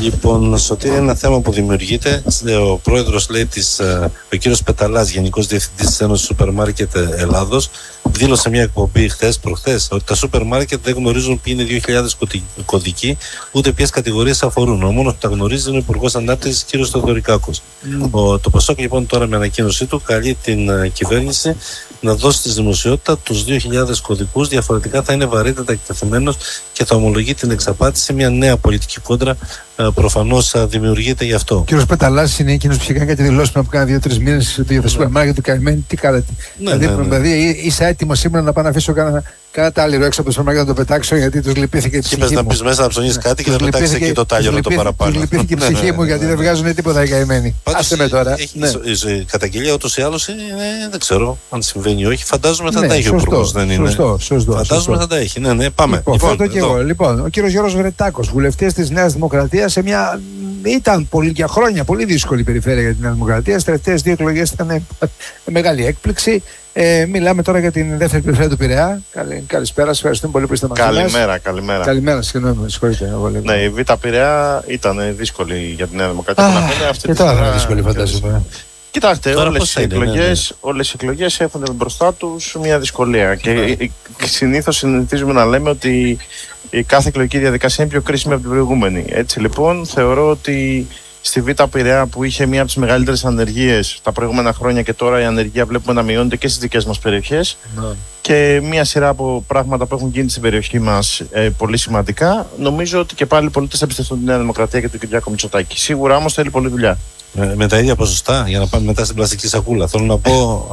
Λοιπόν, Σωτήρη, ένα θέμα που δημιουργείται. Ο πρόεδρος, λέει, ο κύριος Πεταλάς, Γενικός Διευθυντής της Ένωσης Σούπερ Μάρκετ Ελλάδος, δήλωσε μια εκπομπή προχθές ότι τα σούπερ μάρκετ δεν γνωρίζουν ποιοι είναι 2.000 κωδικοί, ούτε ποιες κατηγορίες αφορούν. Ο μόνος που τα γνωρίζει είναι ο Υπουργός Ανάπτυξης, κ. Θεοδωρικάκος. Το ΠΑΣΟΚ, λοιπόν, τώρα με ανακοίνωσή του καλεί την κυβέρνηση να δώσει στη δημοσιότητα τους 2.000 κωδικούς. Διαφορετικά θα είναι βαρύτατα εκτεθειμένος και θα ομολογεί την εξαπάτηση. Μια νέα πολιτική κόντρα προφανώς δημιουργείται γι' αυτό. Ο κ. Πεταλάς είναι εκείνος που είχε κάνει κάτι δηλώσεις πριν από κάνα 2-3 μήνες ότι τα σούπερ μάρκετ του καημένοι. Τι κάνατε? Δηλαδή, είσαι έτοιμο σήμερα να πάω να αφήσω κάνα τάλιρο έξω από το σούπερ μάρκετ να το πετάξω γιατί τους λυπήθηκε η ψυχή μου. Και να πεις μέσα να ψωνίσεις κάτι και να πετάξεις εκεί το τάλιρο το παραπάνω. Τους λυπήθηκε η ψυχή μου γιατί δεν βγάζουν τίποτα οι καημένοι. Άστε με τώρα. Η καταγγελία ούτως ή άλλως δεν ξέρω αν συμβαίνει ή όχι. Φαντάζομαι θα τα έχει ο Υπουργός. Σωστό. Φαντάζομαι θα τα έχει. Ναι, πάμε. Λοιπόν, ο κύριος Γιώργος Βρετάκος, βουλευτής της Νέας Δημοκρατίας, σε μια ήταν για χρόνια πολύ δύσκολη περιφέρεια για την Νέα Δημοκρατία. Στις τελευταίες 2 εκλογές ήταν μεγάλη έκπληξη. Μιλάμε τώρα για την δεύτερη περιφέρεια του Πειραιά. Καλησπέρα, σας ευχαριστούμε πολύ που είστε μαζί μας. Καλημέρα. Καλημέρα, συγγνώμη, με συγχωρείτε. Ναι, η Β' Πειραιά ήταν δύσκολη για την Νέα Δημοκρατία. Και τώρα είναι δύσκολη, φαντάζομαι. Κοιτάξτε, όλες οι εκλογές έχουν μπροστά τους μια δυσκολία. Και συνήθως συνηθίζουμε να λέμε ότι η κάθε εκλογική διαδικασία είναι πιο κρίσιμη από την προηγούμενη. Έτσι λοιπόν, θεωρώ ότι στη Β' Πειραιά, που είχε μία από τις μεγαλύτερες ανεργίες τα προηγούμενα χρόνια και τώρα η ανεργία βλέπουμε να μειώνεται και στις δικές μας περιοχές, και μία σειρά από πράγματα που έχουν γίνει στην περιοχή μας πολύ σημαντικά, νομίζω ότι και πάλι οι πολίτες θα εμπιστευτούν τη Νέα Δημοκρατία και τον Κυριάκο Μητσοτάκη. Σίγουρα όμως θέλει πολλή δουλειά. Με τα ίδια ποσοστά, για να πάμε μετά στην πλαστική σακούλα. Θέλω να πω,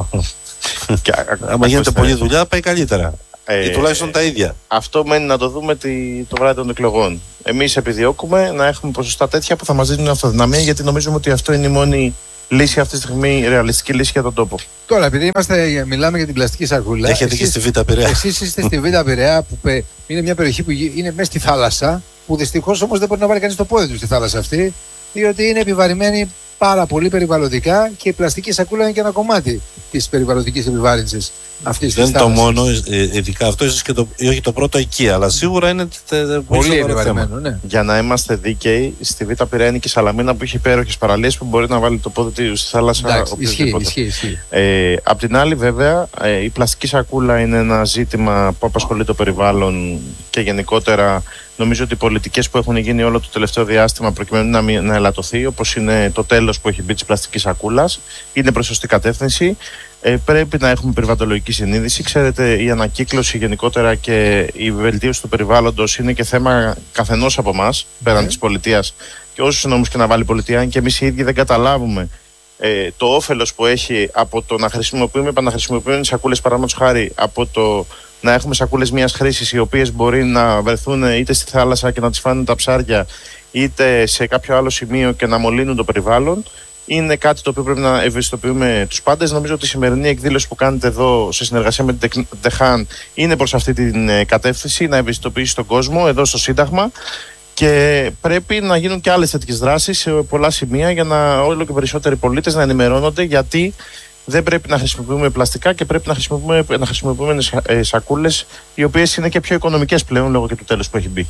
άμα γίνεται πολλή δουλειά, πάει καλύτερα. Ή τουλάχιστον τα ίδια. Αυτό μένει να το δούμε το βράδυ των εκλογών. Εμείς επιδιώκουμε να έχουμε ποσοστά τέτοια που θα μας δίνουν αυτοδυναμία, γιατί νομίζουμε ότι αυτό είναι η μόνη λύση αυτή τη στιγμή, ρεαλιστική λύση για τον τόπο. Τώρα, επειδή μιλάμε για την πλαστική σακούλα. Έχετε και στη Β' Πειραιά. Εσείς είστε στη Β' Πειραιά, που είναι μια περιοχή που είναι μέσα στη θάλασσα, που δυστυχώς όμως δεν μπορεί να βάλει κανείς το πόδι του στη θάλασσα αυτή, διότι είναι επιβαρημένη πάρα πολύ περιβαλλοντικά και η πλαστική σακούλα είναι και ένα κομμάτι της περιβαλλοντικής επιβάρυνσης αυτής της θάλασσας. Δεν είναι το μόνο, ειδικά αυτό, ίσως και όχι το πρώτο εκεί, αλλά σίγουρα είναι πολύ επιβαρημένο. Ναι. Για να είμαστε δίκαιοι, στη Β' Πειραιά είναι και η Σαλαμίνα που έχει υπέροχες παραλίες που μπορεί να βάλει το πόδι του στη θάλασσα. Ισχύει. Απ' την άλλη, βέβαια, η πλαστική σακούλα είναι ένα ζήτημα που απασχολεί το περιβάλλον και γενικότερα. Νομίζω ότι οι πολιτικές που έχουν γίνει όλο το τελευταίο διάστημα προκειμένου να ελαττωθεί, όπως είναι το τέλος που έχει μπει της πλαστικής σακούλας, είναι προς σωστή κατεύθυνση. Πρέπει να έχουμε περιβαλλοντολογική συνείδηση. Ξέρετε, η ανακύκλωση γενικότερα και η βελτίωση του περιβάλλοντος είναι και θέμα καθενός από εμάς, πέραν της πολιτείας. Και όσους νόμους και να βάλει η πολιτεία, αν και εμείς οι ίδιοι δεν καταλάβουμε το όφελος που έχει από το να επαναχρησιμοποιούμε σακούλες, παραδείγματος χάρη, από το να έχουμε σακούλες μιας χρήσης, οι οποίες μπορεί να βρεθούν είτε στη θάλασσα και να τις φάνε τα ψάρια, είτε σε κάποιο άλλο σημείο και να μολύνουν το περιβάλλον, είναι κάτι το οποίο πρέπει να ευαισθητοποιούμε τους πάντες. Νομίζω ότι η σημερινή εκδήλωση που κάνετε εδώ σε συνεργασία με την ΤΕΧΑΝ είναι προς αυτή την κατεύθυνση, να ευαισθητοποιήσει τον κόσμο εδώ στο Σύνταγμα. Και πρέπει να γίνουν και άλλες τέτοιες δράσεις σε πολλά σημεία για να όλο και περισσότεροι πολίτες να ενημερώνονται, γιατί δεν πρέπει να χρησιμοποιούμε πλαστικά και πρέπει να χρησιμοποιούμε σακούλες, οι οποίες είναι και πιο οικονομικές πλέον λόγω και του τέλους που έχει μπει.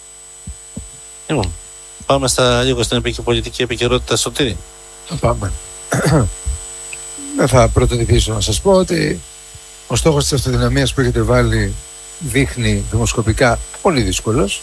Λοιπόν, πάμε λίγο στην πολιτική επικαιρότητα, Σωτήρη. Πάμε. Δεν θα πρωτοδικήσω να σας πω ότι ο στόχος της αυτοδυναμίας που έχετε βάλει δείχνει δημοσκοπικά πολύ δύσκολος.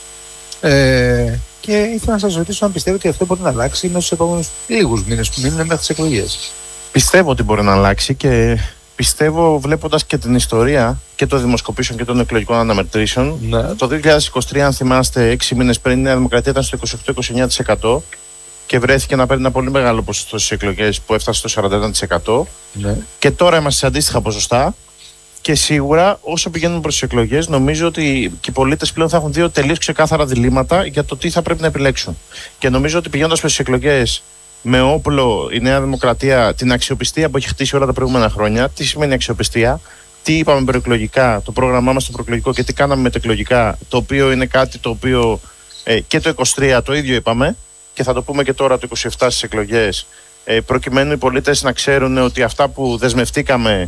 Και ήθελα να σας ρωτήσω αν πιστεύετε ότι αυτό μπορεί να αλλάξει μέσα στους επόμενους λίγους μήνες που μείνουν μέχρι τις εκλογές. Πιστεύω ότι μπορεί να αλλάξει και πιστεύω, βλέποντας και την ιστορία και των δημοσκοπήσεων και των εκλογικών αναμετρήσεων, το 2023, αν θυμάστε, 6 μήνες πριν, η Νέα Δημοκρατία ήταν στο 28-29% και βρέθηκε να παίρνει ένα πολύ μεγάλο ποσοστό στις εκλογές που έφτασε στο 41%. Και τώρα είμαστε σε αντίστοιχα ποσοστά. Και σίγουρα, όσο πηγαίνουμε προς τις εκλογές, νομίζω ότι και οι πολίτες πλέον θα έχουν δύο τελείως ξεκάθαρα διλήμματα για το τι θα πρέπει να επιλέξουν. Και νομίζω ότι πηγαίνοντας προς τις εκλογές με όπλο η Νέα Δημοκρατία, την αξιοπιστία που έχει χτίσει όλα τα προηγούμενα χρόνια, τι σημαίνει αξιοπιστία, τι είπαμε προεκλογικά, το πρόγραμμά μας το προεκλογικό και τι κάναμε μετεκλογικά, το οποίο είναι κάτι το οποίο και το 23 το ίδιο είπαμε και θα το πούμε και τώρα το 27 στις εκλογές, προκειμένου οι πολίτες να ξέρουν ότι αυτά που δεσμευτήκαμε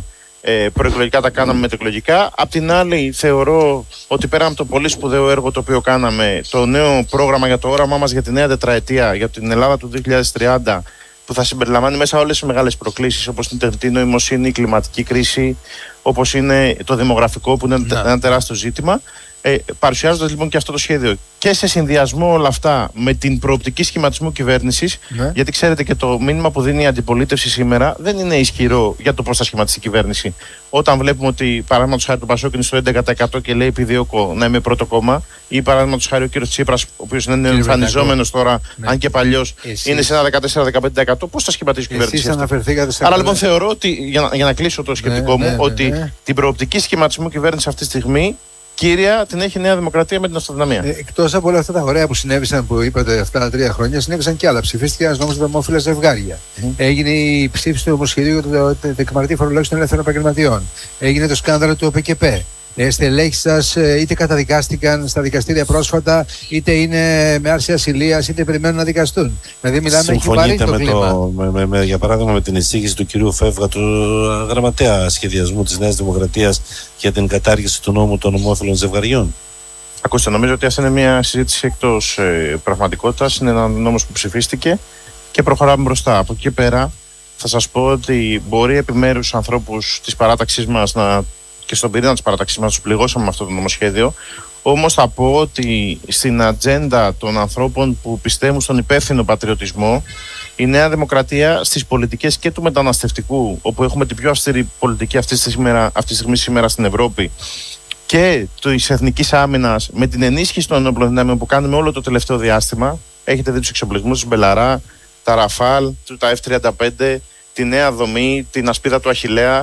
προεκλογικά τα κάναμε μετεκλογικά. Απ' την άλλη, θεωρώ ότι πέρα από το πολύ σπουδαίο έργο το οποίο κάναμε, το νέο πρόγραμμα για το όραμά μας για τη νέα τετραετία, για την Ελλάδα του 2030, που θα συμπεριλαμβάνει μέσα όλες τις μεγάλες προκλήσεις, όπως είναι η τεχνητή νοημοσύνη, η κλιματική κρίση, όπως είναι το δημογραφικό, που είναι ένα τεράστιο ζήτημα. Παρουσιάζοντας λοιπόν και αυτό το σχέδιο και σε συνδυασμό όλα αυτά με την προοπτική σχηματισμού κυβέρνησης, γιατί ξέρετε και το μήνυμα που δίνει η αντιπολίτευση σήμερα δεν είναι ισχυρό για το πώς θα σχηματιστεί η κυβέρνηση. Όταν βλέπουμε ότι παραδείγματος χάρη το Πασόκ είναι στο 11% και λέει επιδιώκω να είμαι πρώτο κόμμα, ή παραδείγματος χάρη ο κύριος Τσίπρας, ο οποίος είναι εμφανιζόμενος τώρα, αν και παλιός, είναι σε ένα 14-15%, πώς θα σχηματίσει η κυβέρνηση? Άρα λοιπόν θεωρώ ότι, για να κλείσω το σκεπτικό μου, ότι την προοπτική σχηματισμού κυβέρνηση αυτή τη στιγμή κύρια την έχει η Νέα Δημοκρατία με την αυτοδυναμία. Εκτός από όλα αυτά τα ωραία που συνέβησαν, που είπατε αυτά τα 3 χρόνια, συνέβησαν και άλλα. Ψηφίστηκε ένας νόμος για τα ομόφυλα ζευγάρια. Έγινε η ψήφιση του νομοσχεδίου για την δεκμαρτή φορολόγηση των ελεύθερων επαγγελματιών. Έγινε το σκάνδαλο του ΟΠΚΠ. Στελέχοι σας είτε καταδικάστηκαν στα δικαστήρια πρόσφατα, είτε είναι με άρση ασυλίας, είτε περιμένουν να δικαστούν. Δηλαδή, μιλάμε έχει βαρύνει το κλίμα. Για παράδειγμα, με την εισήγηση του κυρίου Φεύγα, του γραμματέα σχεδιασμού της Νέας Δημοκρατίας, για την κατάργηση του νόμου των ομόφυλων ζευγαριών? Ακούστε, νομίζω ότι αυτή είναι μια συζήτηση εκτός πραγματικότητας. Είναι ένα νόμος που ψηφίστηκε και προχωράμε μπροστά. Από εκεί πέρα, θα σας πω ότι μπορεί επιμέρους ανθρώπους της παράταξής μας και στον πυρήνα της παράταξής μας τους πληγώσαμε με αυτό το νομοσχέδιο. Όμως θα πω ότι στην ατζέντα των ανθρώπων που πιστεύουν στον υπεύθυνο πατριωτισμό, η Νέα Δημοκρατία στις πολιτικές και του μεταναστευτικού, όπου έχουμε την πιο αυστηρή πολιτική αυτή τη στιγμή σήμερα στην Ευρώπη, και της εθνικής άμυνας, με την ενίσχυση των ενόπλων δυνάμεων που κάνουμε όλο το τελευταίο διάστημα. Έχετε δει τους εξοπλισμούς του Μπελαρά, τα Ραφάλ, τα F-35, τη νέα δομή, την ασπίδα του Αχιλλέα.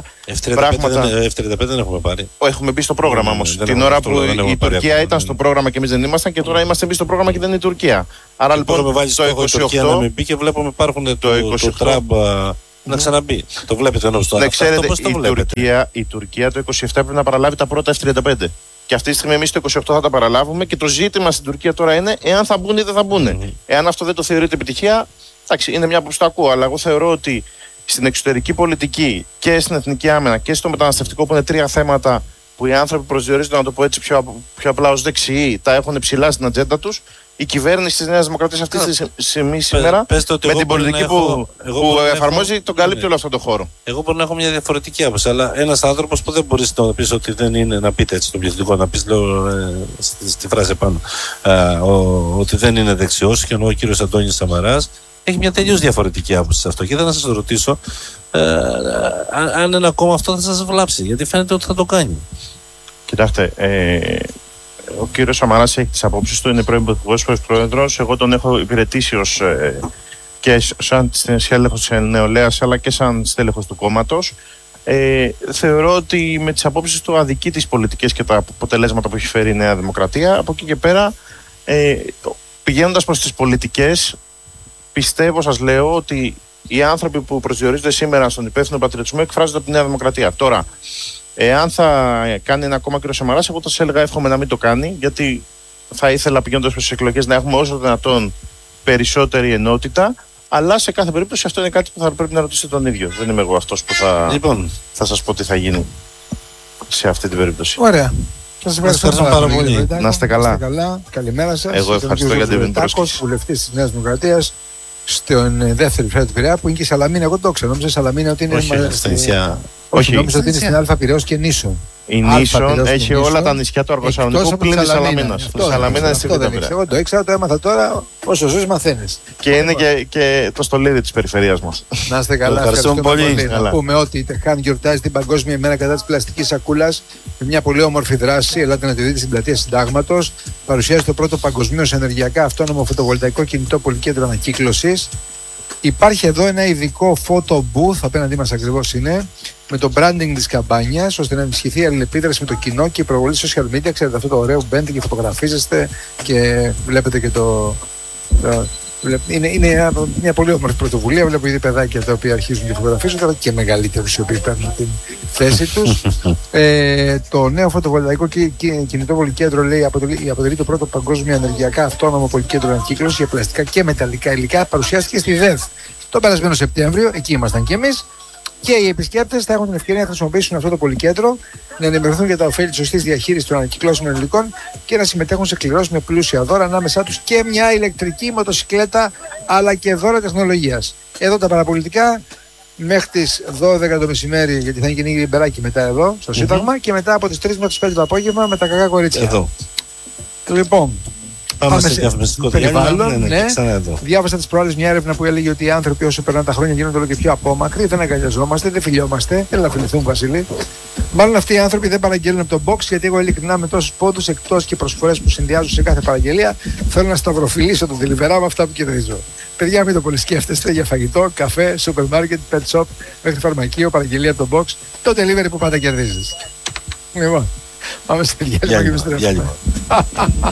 F-35 δεν έχουμε πάρει. Έχουμε μπει στο πρόγραμμα όμως. Την ώρα που η Τουρκία ήταν στο πρόγραμμα και εμείς δεν ήμασταν, και τώρα είμαστε μπει στο πρόγραμμα και δεν είναι η Τουρκία. Άρα λοιπόν το 28 να μην μπει και βλέπουμε υπάρχουν το Τραμπ να ξαναμπεί. Το βλέπετε ενώ στο ξέρετε, η Τουρκία το 27 πρέπει να παραλάβει τα πρώτα F-35. Και αυτή τη στιγμή εμείς το 28 θα τα παραλάβουμε, και το ζήτημα στην Τουρκία τώρα είναι εάν θα μπουν ή δεν θα μπουν. Εάν αυτό δεν το θεωρείται επιτυχία, εντάξει, είναι μια άποψη που το ακούω, αλλά εγώ θεωρώ ότι στην εξωτερική πολιτική και στην εθνική άμυνα και στο μεταναστευτικό, που είναι 3 θέματα που οι άνθρωποι προσδιορίζονται, να το πω έτσι πιο απλά, ως δεξιοί, τα έχουν ψηλά στην ατζέντα τους, η κυβέρνηση της Νέας Δημοκρατίας αυτή τη στιγμή σήμερα, με την πολιτική που εφαρμόζει, τον καλύπτει όλο αυτό το χώρο. Εγώ μπορώ να έχω μια διαφορετική άποψη, αλλά ένας άνθρωπος που δεν μπορείς να πεις ότι δεν είναι, να πείτε έτσι τον πληθυντικό, να πεις, λέω στη φράση επάνω, ότι δεν είναι δεξιός, και ενώ ο κύριος Αντώνης Σαμαράς έχει μια τελείως διαφορετική άποψη σε αυτό. Και θα σας ρωτήσω αν ένα κόμμα αυτό θα σας βλάψει, γιατί φαίνεται ότι θα το κάνει. Κοιτάξτε, ο κύριος Σαμαράς έχει τις απόψεις του, είναι πρώην πρόεδρος. Εγώ τον έχω υπηρετήσει και σαν στέλεχος της νεολαίας, αλλά και σαν στέλεχος του κόμματος. Θεωρώ ότι με τις απόψεις του αδικεί τις πολιτικές και τα αποτελέσματα που έχει φέρει η Νέα Δημοκρατία. Από εκεί και πέρα, πηγαίνοντας προς τις πολιτικές, πιστεύω, σας λέω, ότι οι άνθρωποι που προσδιορίζονται σήμερα στον υπεύθυνο πατριωτισμό εκφράζονται από τη Νέα Δημοκρατία. Τώρα, εάν θα κάνει ένα κόμμα κύριο Σαμαράς, εγώ θα σας έλεγα εύχομαι να μην το κάνει, γιατί θα ήθελα, πηγαίνοντας προς τις εκλογές, να έχουμε όσο δυνατόν περισσότερη ενότητα. Αλλά σε κάθε περίπτωση αυτό είναι κάτι που θα πρέπει να ρωτήσετε τον ίδιο. Δεν είμαι εγώ αυτός που θα σας πω τι θα γίνει σε αυτή την περίπτωση. Ωραία. Σας ευχαριστώ πάρα πολύ. Να είστε καλά. Καλημέρα σας. Εγώ ευχαριστώ για την πρόσκληση. Βουλευτής της Νέας Δημοκρατίας στην δεύτερη φέρα του Πειραιά, που είναι και η Σαλαμίνα. Εγώ το ξέρω. Νόμιζα Σαλαμίνα ότι είναι στα νησιά. Όχι, νόμιζα ότι είναι στην Αλφα Πειραιώς και Νήσο. Η Νήσο έχει όλα τα νησιά του Αργοσαλονικού πλην τη Σαλαμίνα. Η Σαλαμίνα είναι στη Β' Πειραιά. Εγώ το ήξερα, το έμαθα τώρα. Όσο ζεις μαθαίνεις. Και είναι και το στολίδι της περιφερειάς μας. Να είστε καλά. Ευχαριστούμε πολύ. Να πούμε ότι η Τεχάν γιορτάζει την Παγκόσμια ημέρα κατά της πλαστικής σακούλας με μια πολύ όμορφη δράση. Ελάτε να τη δείτε στην πλατεία Συντάγματος. Παρουσιάζει το πρώτο παγκοσμίως ενεργειακά αυτόνομο φωτοβολταϊκό κινητό πολυκέντρο ανακύκλωσης. Υπάρχει εδώ ένα ειδικό photo booth, απέναντί μας ακριβώς είναι, με το branding της καμπάνιας, ώστε να ενισχυθεί η αλληλεπίδραση με το κοινό και η προβολή social media. Ξέρετε αυτό το ωραίο που μπαίνετε και φωτογραφίζεστε και βλέπετε και είναι μια πολύ όμορφη πρωτοβουλία. Βλέπω ήδη παιδάκια τα οποία αρχίζουν και φωτογραφίζουν, τώρα και μεγαλύτερους οι οποίοι παίρνουν την θέση τους. Το νέο φωτοβολταϊκό κινητό πολυκέντρο, λέει, αποτελεί το πρώτο παγκόσμιο ενεργειακά αυτόνομο πολυκέντρο ανακύκλωσης για πλαστικά και μεταλλικά υλικά. Παρουσιάστηκε στη ΔΕΔ τον περασμένο Σεπτέμβριο, εκεί ήμασταν κι εμείς. Και οι επισκέπτες θα έχουν την ευκαιρία να χρησιμοποιήσουν αυτό το πολυκέντρο, να ενημερωθούν για τα ωφέλη της σωστής διαχείρισης των ανακυκλώσιμων υλικών και να συμμετέχουν σε κληρώσεις με πλούσια δώρα, ανάμεσά τους και μια ηλεκτρική μοτοσυκλέτα αλλά και δώρα τεχνολογίας. Εδώ τα παραπολιτικά μέχρι τις 12 το μεσημέρι, γιατί θα γίνει λιμπεράκι μετά εδώ στο Σύνταγμα, και μετά από τις 3 μέχρι τις 5 το απόγευμα με τα κακά κορίτσια. Εδώ. Λοιπόν, Πάμε σε διαφημιστικό διάλειμμα. Ναι. Διάβασα τις προάλλες μια έρευνα που έλεγε ότι οι άνθρωποι όσο περνάνε τα χρόνια γίνονται όλο και πιο απόμακροι, δεν αγκαλιαζόμαστε, δεν φιλιόμαστε. Έλα να φιληθούν, Βασίλη. Μάλλον αυτοί οι άνθρωποι δεν παραγγέλνουν από τον box, γιατί εγώ ειλικρινά με τόσους πόντους, εκτός και προσφορές που συνδυάζουν σε κάθε παραγγελία, θέλω να σταυροφιλήσω το delivery με αυτά που κερδίζω. Παιδιά, μην το πολύ σκέφτεστε για φαγητό, καφέ, σούπερ μάρκετ, pet shop, μέχρι φαρμακείο, παραγγελία από τον box, το delivery που πάντα κερδίζεις. Λοιπόν, πάμε στο διάλειμμα και επιστρέφουμε.